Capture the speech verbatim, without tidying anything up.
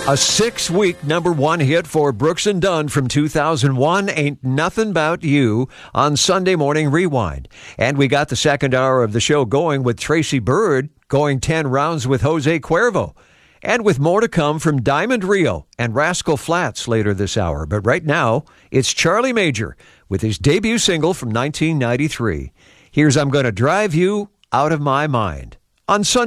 A six-week number one hit for Brooks and Dunn from two thousand one, Ain't Nothing About You, on Sunday Morning Rewind. And we got the second hour of the show going with Tracy Bird, going ten rounds with Jose Cuervo. And with more to come from Diamond Rio and Rascal Flatts later this hour. But right now, it's Charlie Major with his debut single from nineteen ninety-three. Here's I'm Gonna Drive You Out of My Mind on Sunday.